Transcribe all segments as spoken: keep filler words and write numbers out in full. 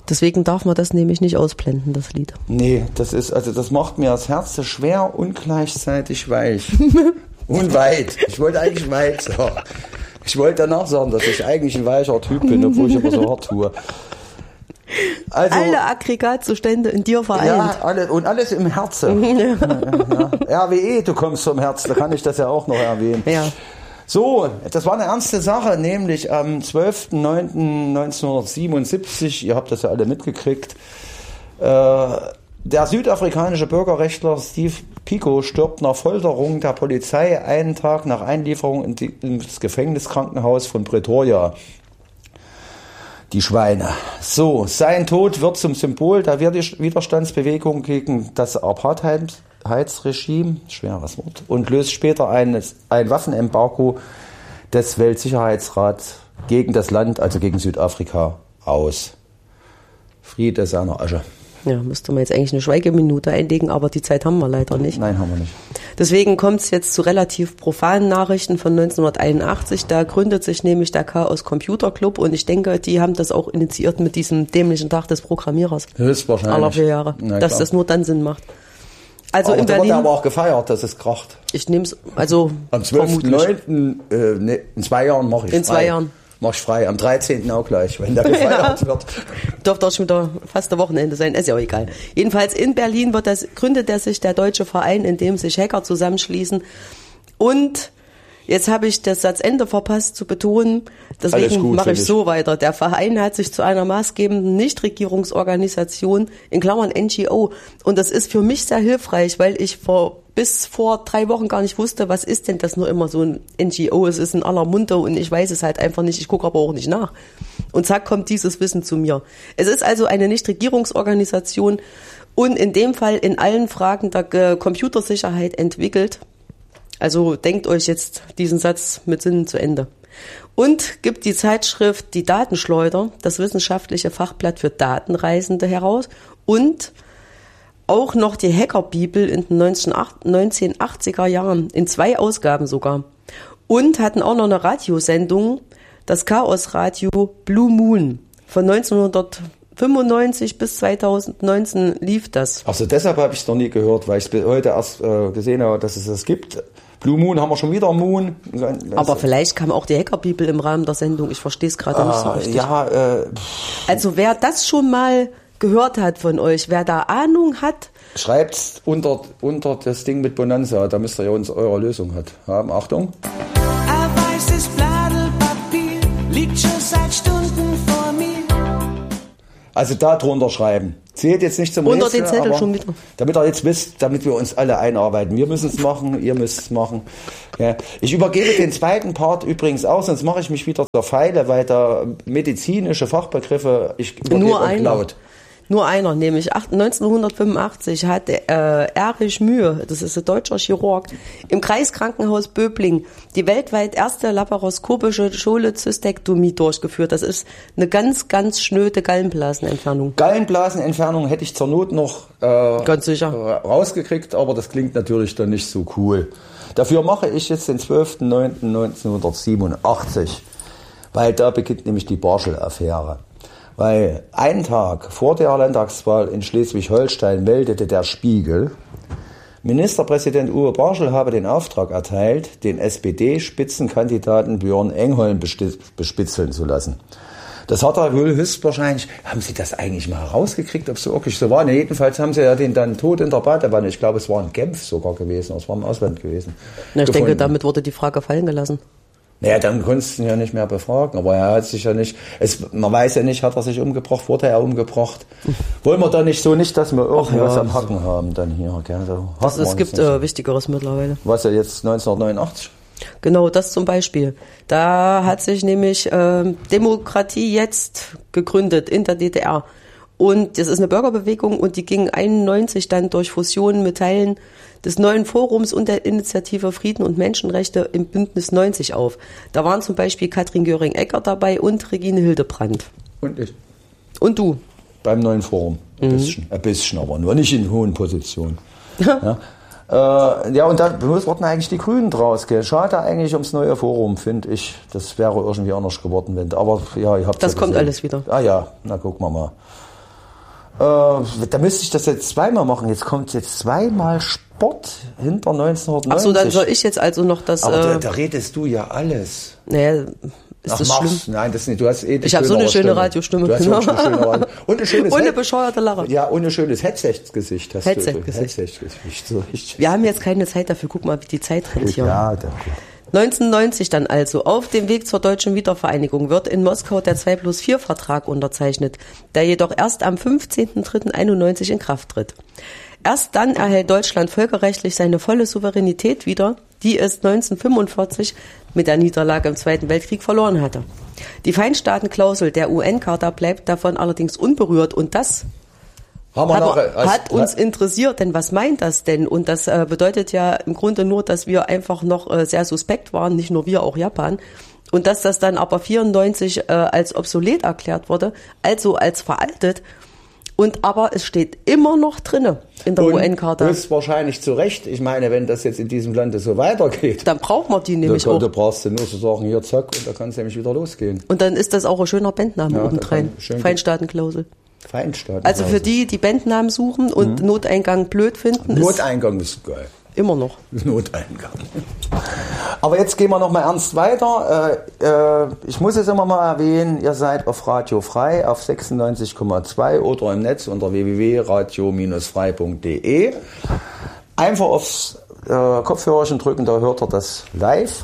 Deswegen darf man das nämlich nicht ausblenden, das Lied. Nee, das ist, also das macht mir das Herz schwer und gleichzeitig weich. Und weit. Ich wollte eigentlich weit sagen. Ich wollte danach sagen, dass ich eigentlich ein weicher Typ bin, obwohl ich immer so hart tue. Also, alle Aggregatzustände in dir vereint. Ja, alle, und alles im Herzen. Ja. Ja, ja. R W E, du kommst vom Herzen, da kann ich das ja auch noch erwähnen. Ja. So, das war eine ernste Sache, nämlich am zwölften neunten neunzehnhundertsiebenundsiebzig, ihr habt das ja alle mitgekriegt, äh, der südafrikanische Bürgerrechtler Steve Biko stirbt nach Folterung der Polizei einen Tag nach Einlieferung in die, ins Gefängniskrankenhaus von Pretoria. Die Schweine. So, sein Tod wird zum Symbol der Widerstandsbewegung gegen das Apartheidsregime, schweres Wort, und löst später ein, ein Waffenembargo des Weltsicherheitsrats gegen das Land, also gegen Südafrika, aus. Friede seiner Asche. Ja, müsste man jetzt eigentlich eine Schweigeminute einlegen, aber die Zeit haben wir leider nicht. Nein, haben wir nicht. Deswegen kommt es jetzt zu relativ profanen Nachrichten von neunzehnhunderteinundachtzig. Da gründet sich nämlich der Chaos Computer Club und ich denke, die haben das auch initiiert mit diesem dämlichen Tag des Programmierers. Höchstwahrscheinlich. Aller vier Jahre. Na, dass klar. das nur dann Sinn macht. Also aber in da Berlin. wird aber auch gefeiert, dass es kracht. Ich nehme es, also am zwölften neunten Äh, ne, in zwei Jahren mache ich In frei. zwei Jahren. Mach ich frei. Am dreizehnten auch gleich, wenn da gefeiert ja. wird. Dürfte auch schon wieder fast ein Wochenende sein, ist ja auch egal. Jedenfalls in Berlin wird das, gründet er sich der deutsche Verein, in dem sich Hacker zusammenschließen. Und jetzt habe ich das Satzende verpasst zu betonen, deswegen mache ich so weiter. Der Verein hat sich zu einer maßgebenden Nichtregierungsorganisation, in Klammern N G O, und das ist für mich sehr hilfreich, weil ich vor bis vor drei Wochen gar nicht wusste, was ist denn das nur immer so ein N G O, es ist in aller Munde und ich weiß es halt einfach nicht, ich gucke aber auch nicht nach. Und zack kommt dieses Wissen zu mir. Es ist also eine Nichtregierungsorganisation und in dem Fall in allen Fragen der Computersicherheit entwickelt. Also denkt euch jetzt diesen Satz mit Sinn zu Ende. Und gibt die Zeitschrift Die Datenschleuder, das wissenschaftliche Fachblatt für Datenreisende, heraus und auch noch die Hackerbibel in den neunzehnhundertachtziger Jahren, in zwei Ausgaben sogar. Und hatten auch noch eine Radiosendung, das Chaos-Radio Blue Moon. Von neunzehnhundertfünfundneunzig bis zweitausendneunzehn lief das. Also deshalb habe ich es noch nie gehört, weil ich heute erst äh, gesehen habe, dass es das gibt. Blue Moon haben wir schon wieder Moon. Aber vielleicht kam auch die Hackerbibel im Rahmen der Sendung. Ich verstehe es gerade ah, nicht so richtig. Ja, äh, also wer das schon mal gehört hat von euch, wer da Ahnung hat, schreibt's unter, unter das Ding mit Bonanza, da müsst ihr ja uns eure Lösung hat. haben. Achtung. Ein weißes Blatt Papier liegt schon seit Stunden vor mir. Also da drunter schreiben. Zählt jetzt nicht zum Unter Rätsel, den Zettel aber schon wieder. Damit ihr jetzt wisst, damit wir uns alle einarbeiten. Wir müssen es machen, ihr müsst es machen. Ja. Ich übergebe den zweiten Part übrigens auch, sonst mache ich mich wieder zur Feile, weil da medizinische Fachbegriffe, ich übergebe Nur einer. laut. Nur einer, nämlich neunzehnhundertfünfundachtzig hat äh, Erich Mühe, das ist ein deutscher Chirurg, im Kreiskrankenhaus Böbling die weltweit erste laparoskopische Scholezystektomie durchgeführt. Das ist eine ganz, ganz schnöde Gallenblasenentfernung. Gallenblasenentfernung hätte ich zur Not noch äh, ganz sicher rausgekriegt, aber das klingt natürlich dann nicht so cool. Dafür mache ich jetzt den zwölften neunten neunzehnhundertsiebenundachtzig, weil da beginnt nämlich die Barschel-Affäre. Weil einen Tag vor der Landtagswahl in Schleswig-Holstein meldete der Spiegel, Ministerpräsident Uwe Barschel habe den Auftrag erteilt, den S P D-Spitzenkandidaten Björn Engholm bespitzeln zu lassen. Das hat er wohl höchstwahrscheinlich, haben Sie das eigentlich mal rausgekriegt, ob es so wirklich so war? Ne, jedenfalls haben Sie ja den dann tot in der Badewanne, ich glaube es war in Genf sogar gewesen, es war im Ausland gewesen. Na, ich gefunden. denke, damit wurde die Frage fallen gelassen. Naja, dann konntest du ihn ja nicht mehr befragen, aber er hat sich ja nicht, es, man weiß ja nicht, hat er sich umgebracht, wurde er umgebracht. Wollen wir da nicht so nicht, dass wir irgendwas ja, am Hacken haben dann hier, gell? So, das, es gibt äh, Wichtigeres mittlerweile. Was ja jetzt neunzehnhundertneunundachtzig? Genau, das zum Beispiel. Da hat sich nämlich äh, Demokratie jetzt gegründet in der D D R. Und das ist eine Bürgerbewegung und die ging einundneunzig dann durch Fusionen mit Teilen des neuen Forums und der Initiative Frieden und Menschenrechte im Bündnis neunzig auf. Da waren zum Beispiel Katrin Göring-Eckardt dabei und Regine Hildebrandt. Und ich. Und du. Beim neuen Forum. Ein mhm. bisschen, ein bisschen, aber nur nicht in hohen Positionen. ja. Äh, ja, und da wurden eigentlich die Grünen draus. Gell? Schade eigentlich ums neue Forum, finde ich. Das wäre irgendwie anders geworden. Wenn, aber ja, ich hab's Das ja kommt gesehen. Alles wieder. Ah ja, na gucken wir mal. Äh, da müsste ich das jetzt zweimal machen. Jetzt kommt jetzt zweimal Sport hinter neunzehnhundertneunzig. Ach so, dann soll ich jetzt also noch das... Aber äh, da, da redest du ja alles. Naja, ist Ach, das mach's. schlimm? Nein, das nicht. Du hast eh die Ich habe so eine schöne Stimme. Radiostimme. Du hast Genau. wirklich eine schöne Radio- und ein schönes Ohne Head- bescheuerte Lache. Ja, und ein schönes Headset-Gesicht hast Headset-Gesicht. du. Headset-Gesicht. So richtig. Wir haben jetzt keine Zeit dafür. Guck mal, wie die Zeit rennt hier. Ja, danke. neunzehnhundertneunzig dann also. Auf dem Weg zur deutschen Wiedervereinigung wird in Moskau der zwei plus vier Vertrag unterzeichnet, der jedoch erst am fünfzehnten dritten einundneunzig in Kraft tritt. Erst dann erhält Deutschland völkerrechtlich seine volle Souveränität wieder, die es neunzehnhundertfünfundvierzig mit der Niederlage im Zweiten Weltkrieg verloren hatte. Die Feinstaatenklausel der U N-Charta bleibt davon allerdings unberührt und das Haben wir hat, noch, als, hat uns interessiert, denn was meint das denn? Und das äh, bedeutet ja im Grunde nur, dass wir einfach noch äh, sehr suspekt waren, nicht nur wir, auch Japan. Und dass das dann aber vierundneunzig äh, als obsolet erklärt wurde, also als veraltet. Und aber es steht immer noch drinne in der U N-Charta. Höchstwahrscheinlich zu Recht. Ich meine, wenn das jetzt in diesem Lande so weitergeht, Dann braucht man die nämlich da, auch. da brauchst du nur so sagen, hier zack, und da kann es nämlich wieder losgehen. Und dann ist das auch ein schöner Bandname Ja, obendrein. da kann- schön. Feinstaatenklausel. Feinstaaten. Also für die, die Bandnamen suchen und Mhm. Noteingang blöd finden, ist Noteingang ist geil. immer noch. Noteingang. Aber jetzt gehen wir noch mal ernst weiter. Äh, äh, ich muss es immer mal erwähnen, ihr seid auf Radio Frei auf sechsundneunzig Komma zwei oder im Netz unter w w w punkt radio frei punkt d e. Einfach aufs äh, Kopfhörerchen drücken, da hört ihr das live.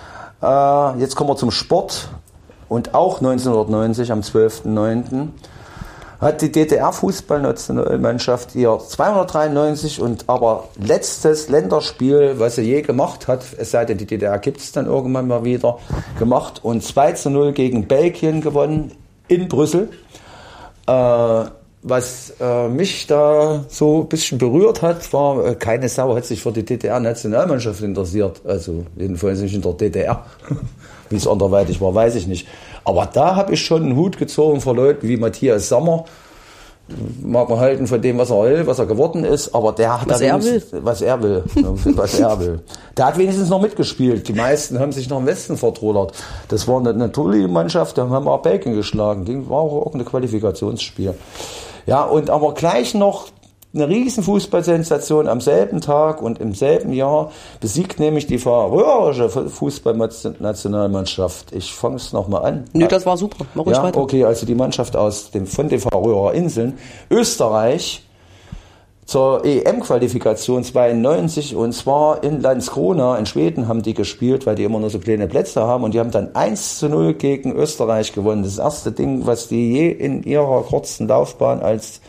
Äh, jetzt kommen wir zum Sport. Und auch neunzehnhundertneunzig, am zwölften neunten hat die D D R-Fußballnationalmannschaft ihr zweihundertdreiundneunzig und aber letztes Länderspiel, was sie je gemacht hat, es sei denn, die D D R gibt es dann irgendwann mal wieder, gemacht und zwei zu null gegen Belgien gewonnen in Brüssel. Äh, was äh, mich da so ein bisschen berührt hat, war, äh, keine Sau hat sich für die D D R-Nationalmannschaft interessiert. Also jedenfalls nicht in der D D R. Wie es anderweitig war, weiß ich nicht. Aber da habe ich schon einen Hut gezogen vor Leuten wie Matthias Sammer. Mag man halten von dem, was er will, was er geworden ist, aber der hat Was da er will. was er will, was er will. Der hat wenigstens noch mitgespielt. Die meisten haben sich noch im Westen vertrodert. Das war eine, eine tolle Mannschaft, da haben wir auch Belgien geschlagen. Ging, war auch irgendein Qualifikationsspiel. Ja, und aber gleich noch eine riesen Fußballsensation am selben Tag und im selben Jahr besiegt nämlich die färöische Fußballnationalmannschaft. Ich fange es nochmal an. Nö, das war super. Mach ruhig Ja, weiter. okay, also die Mannschaft aus dem, von den Färöer Inseln, Österreich, zur E M-Qualifikation zweiundneunzig und zwar in Landskrona in Schweden haben die gespielt, weil die immer nur so kleine Plätze haben und die haben dann eins zu null gegen Österreich gewonnen. Das erste Ding, was die je in ihrer kurzen Laufbahn als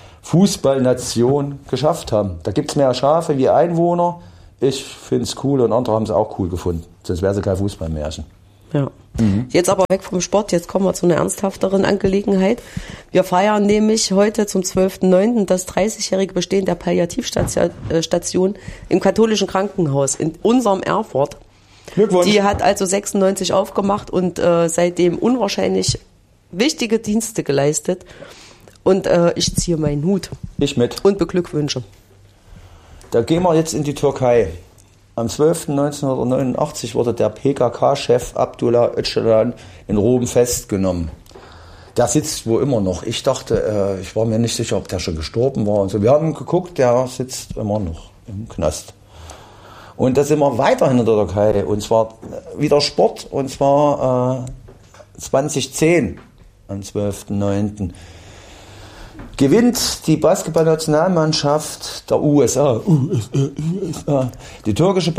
Fußballnation geschafft haben. Da gibt's mehr Schafe wie Einwohner. Ich find's cool und andere haben es auch cool gefunden. Sonst wäre es kein Fußballmärchen. Ja. Mhm. Jetzt aber weg vom Sport, jetzt kommen wir zu einer ernsthafteren Angelegenheit. Wir feiern nämlich heute zum zwölften neunten das dreißigjährige Bestehen der Palliativstation im katholischen Krankenhaus in unserem Erfurt. Glückwunsch. Die hat also sechsundneunzig aufgemacht und äh, seitdem unwahrscheinlich wichtige Dienste geleistet. Und äh, ich ziehe meinen Hut. Ich mit. Und beglückwünsche. Da gehen wir jetzt in die Türkei. Am zwölften neunzehnhundertneunundachtzig wurde der P K K-Chef Abdullah Öcalan in Rom festgenommen. Der sitzt wo immer noch. Ich dachte, äh, ich war mir nicht sicher, ob der schon gestorben war und so. Wir haben geguckt, der sitzt immer noch im Knast. Und da sind wir weiterhin in der Türkei. Und zwar wieder Sport. Und zwar äh, zweitausendzehn am zwölften neunten gewinnt die Basketballnationalmannschaft der U S A, U S A, U S A die türkische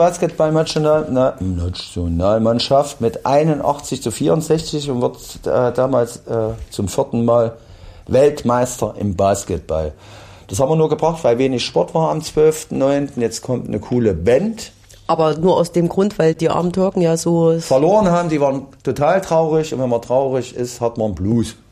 Basketballnationalmannschaft mit einundachtzig zu vierundsechzig und wird äh, damals äh, zum vierten Mal Weltmeister im Basketball. Das haben wir nur gebracht, weil wenig Sport war am zwölften neunten Jetzt kommt eine coole Band. Aber nur aus dem Grund, weil die armen Türken ja so Verloren haben, die waren total traurig und wenn man traurig ist, hat man Blues.